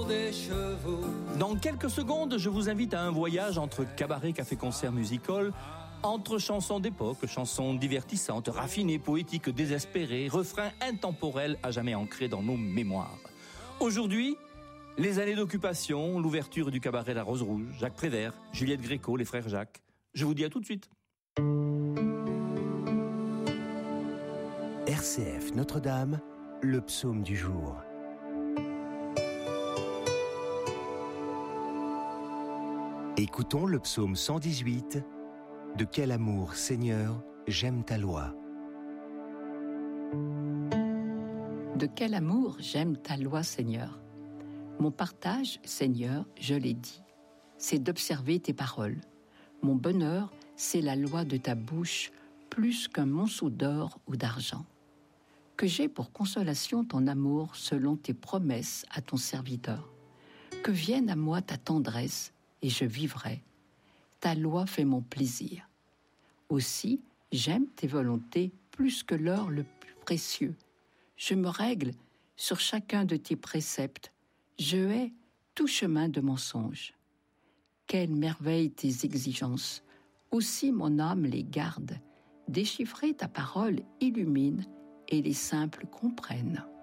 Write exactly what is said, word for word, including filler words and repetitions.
des chevaux. Dans quelques secondes, je vous invite à un voyage entre cabaret, café-concert, music-hall, entre chansons d'époque, chansons divertissantes, raffinées, poétiques, désespérées, refrains intemporels à jamais ancrés dans nos mémoires. Aujourd'hui, les années d'occupation, l'ouverture du cabaret La Rose Rouge, Jacques Prévert, Juliette Gréco, les frères Jacques. Je vous dis à tout de suite. R C F Notre-Dame, le psaume du jour. Écoutons le psaume cent dix-huit. De quel amour, Seigneur, j'aime ta loi. De quel amour j'aime ta loi, Seigneur. Mon partage, Seigneur, je l'ai dit, c'est d'observer tes paroles. Mon bonheur, c'est la loi de ta bouche, plus qu'un monceau d'or ou d'argent. Que j'ai pour consolation ton amour selon tes promesses à ton serviteur. Que vienne à moi ta tendresse, et je vivrai. Ta loi fait mon plaisir. Aussi, j'aime tes volontés plus que l'or le plus précieux. Je me règle sur chacun de tes préceptes. Je hais tout chemin de mensonge. Quelle merveille tes exigences! Aussi mon âme les garde. Déchiffrer ta parole illumine et les simples comprennent.